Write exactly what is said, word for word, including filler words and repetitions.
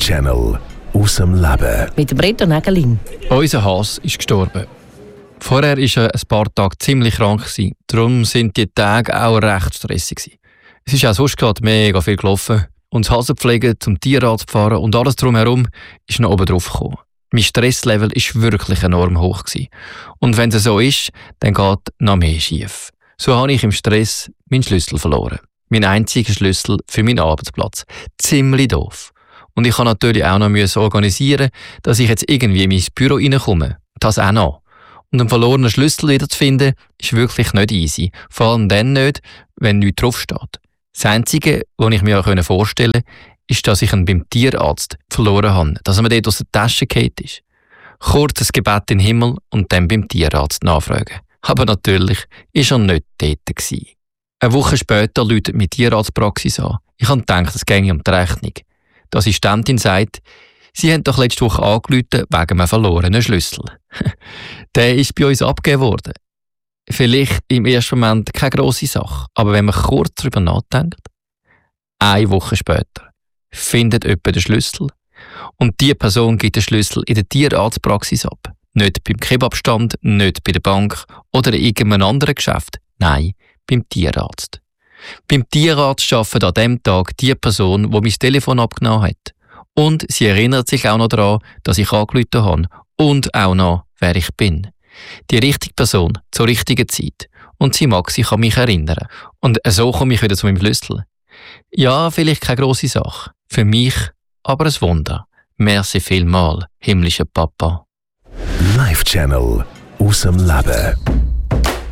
Live-Channel aus dem Leben. Mit dem Reto Nägelin. Unser Hase ist gestorben. Vorher war er ein paar Tage ziemlich krank. Darum sind die Tage auch recht stressig. Es ist auch sonst gerade mega viel gelaufen. Und das Hasenpflegen, zum Tierarzt fahren und alles drumherum ist noch oben drauf gekommen. Mein Stresslevel war wirklich enorm hoch. Und wenn es so ist, dann geht noch mehr schief. So habe ich im Stress meinen Schlüssel verloren. Mein einziger Schlüssel für meinen Arbeitsplatz. Ziemlich doof. Und ich musste natürlich auch noch organisieren, dass ich jetzt irgendwie in mein Büro reinkomme. Das auch noch. Und einen verlorenen Schlüssel wieder zu finden, ist wirklich nicht easy. Vor allem dann nicht, wenn nichts draufsteht. Das Einzige, was ich mir auch vorstellen konnte, ist, dass ich ihn beim Tierarzt verloren habe. Dass er mir dort aus der Tasche gefallen ist. Kurzes Gebet in den Himmel und dann beim Tierarzt nachfragen. Aber natürlich war er nicht dort gewesen. Eine Woche später läutet meine Tierarztpraxis an. Ich habe gedacht, es ginge um die Rechnung. Die Assistentin sagt, Sie haben doch letzte Woche angerufen wegen einem verlorenen Schlüssel. Der ist bei uns abgegeben worden. Vielleicht im ersten Moment keine grosse Sache, aber wenn man kurz darüber nachdenkt, eine Woche später findet jemand den Schlüssel und die Person gibt den Schlüssel in der Tierarztpraxis ab. Nicht beim Kebabstand, nicht bei der Bank oder in irgendeinem anderen Geschäft. Nein, beim Tierarzt. Beim Tierarzt arbeitet an dem Tag die Person, die mein Telefon abgenommen hat. Und sie erinnert sich auch noch daran, dass ich angerufen habe. Und auch noch, wer ich bin. Die richtige Person zur richtigen Zeit. Und sie mag sich an mich erinnern. Und so komme ich wieder zu meinem Schlüssel. Ja, vielleicht keine grosse Sache. Für mich aber ein Wunder. Merci vielmal, himmlischer Papa. Live-Channel aus dem Leben.